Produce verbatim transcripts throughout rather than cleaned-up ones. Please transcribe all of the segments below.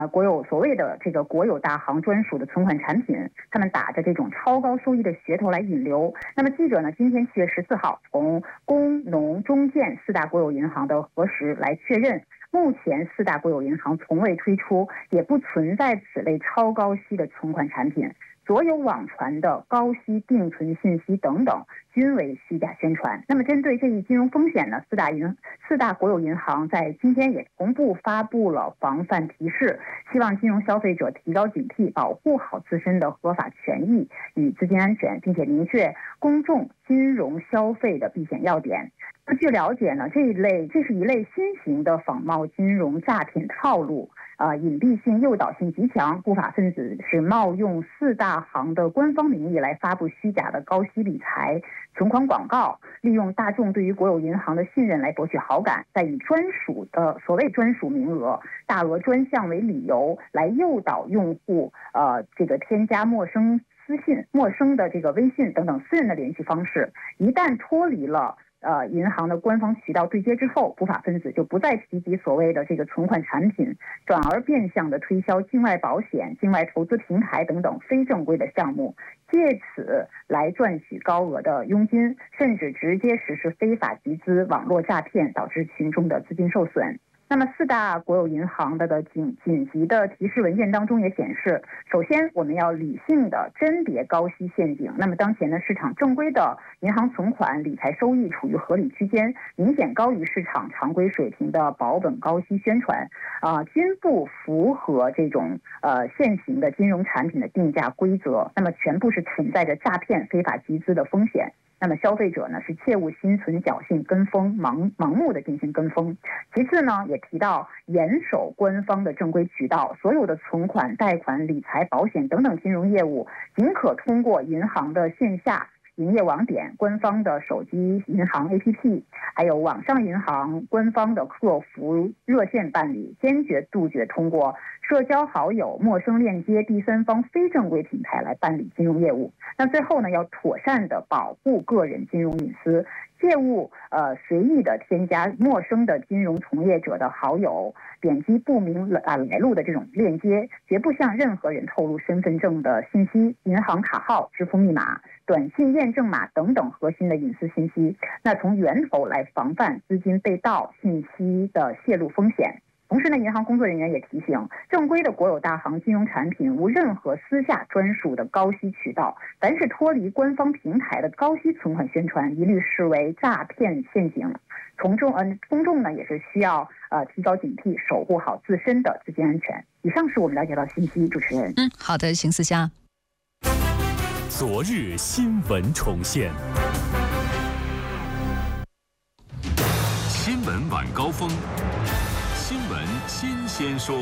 啊，国有所谓的这个国有大行专属的存款产品，他们打着这种超高收益的噱头来引流。那么记者呢，今天七月十四号从工农中建四大国有银行的核实来确认，目前四大国有银行从未推出，也不存在此类超高息的存款产品。所有网传的高息定存信息等等，均为虚假宣传。那么，针对这一金融风险呢，四大银四大国有银行在今天也同步发布了防范提示，希望金融消费者提高警惕，保护好自身的合法权益与资金安全，并且明确公众金融消费的避险要点。那据了解呢，这一类这是一类新型的仿冒金融诈骗套路。呃，隐蔽性、诱导性极强，不法分子是冒用四大行的官方名义来发布虚假的高息理财存款广告，利用大众对于国有银行的信任来博取好感，再以专属的所谓专属名额、大额专项为理由来诱导用户，呃，这个添加陌生私信、陌生的这个微信等等私人的联系方式，一旦脱离了。呃，银行的官方渠道对接之后，不法分子就不再提及所谓的这个存款产品，转而变相的推销境外保险、境外投资平台等等非正规的项目，借此来赚取高额的佣金，甚至直接实施非法集资、网络诈骗，导致群众的资金受损。那么四大国有银行的的紧紧急的提示文件当中也显示，首先我们要理性的甄别高息陷阱。那么当前呢，市场正规的银行存款理财收益处于合理区间，明显高于市场常规水平的保本高息宣传，啊、呃，均不符合这种呃现行的金融产品的定价规则。那么全部是存在着诈骗、非法集资的风险。那么消费者呢是切勿心存侥幸跟风，盲盲目的进行跟风。其次呢，也提到严守官方的正规渠道，所有的存款、贷款、理财、保险等等金融业务，仅可通过银行的线下营业网点、官方的手机银行 A P P， 还有网上银行官方的客服热线办理，坚决杜绝通过社交好友、陌生链接、第三方非正规平台来办理金融业务。那最后呢，要妥善的保护个人金融隐私，切勿呃随意的添加陌生的金融从业者的好友，点击不明来路的这种链接，绝不向任何人透露身份证的信息、银行卡号、支付密码、短信验证码等等核心的隐私信息。那从源头来防范资金被盗、信息的泄露风险。同时呢，银行工作人员也提醒，正规的国有大行金融产品无任何私下专属的高息渠道，凡是脱离官方平台的高息存款宣传，一律视为诈骗陷阱。从众呃，公众呢也是需要呃提高警惕，守护好自身的资金安全。以上是我们了解到信息，主持人。 嗯，好的，邢思佳。 昨日新闻重现，新闻晚高峰。新闻新鲜说，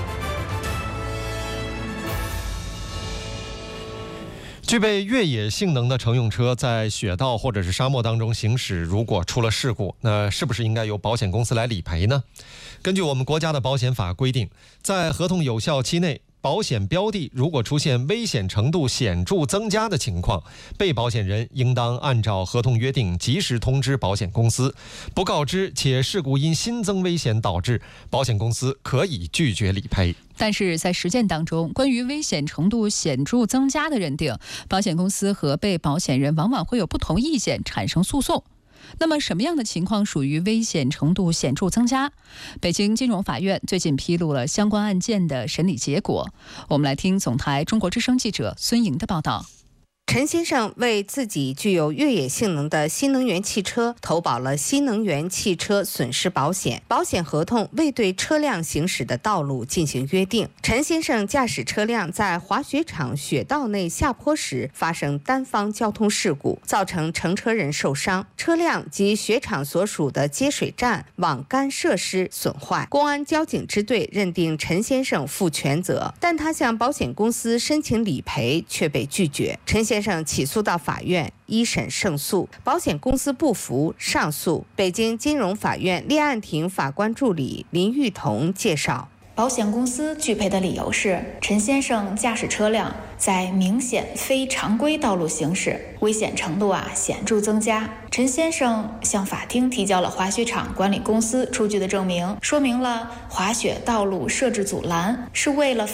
具备越野性能的乘用车在雪道或者是沙漠当中行驶，如果出了事故，那是不是应该由保险公司来理赔呢？根据我们国家的保险法规定，在合同有效期内，保险标的如果出现危险程度显著增加的情况，被保险人应当按照合同约定及时通知保险公司，不告知且事故因新增危险导致，保险公司可以拒绝理赔。 但是在实践当中，关于危险程度显著增加的认定，保险公司和被保险人往往会有不同意见，产生诉讼。那么什么样的情况属于危险程度显著增加？北京金融法院最近披露了相关案件的审理结果。我们来听总台中国之声记者孙莹的报道。 陈先生为自己具有越野性能的新能源汽车投保了新能源汽车损失保险，保险合同未对车辆行驶的道路进行约定。陈先生驾驶车辆在滑雪场雪道内下坡时发生单方交通事故，造成乘车人受伤，车辆及雪场所属的接水站、网杆设施损坏。公安交警支队认定陈先生负全责，但他向保险公司申请理赔却被拒绝。陈先生起诉到法院，一审胜诉，保险公司不服上诉。北京金融法院立案庭法官助理林玉彤介绍， 保险公司拒赔的理由是，陈先生驾驶车辆在明显非常规道路行驶，危险程度啊显著增加。陈先生向法庭提交了滑雪场管理公司出具的证明，说明了滑雪道路设置阻拦是为了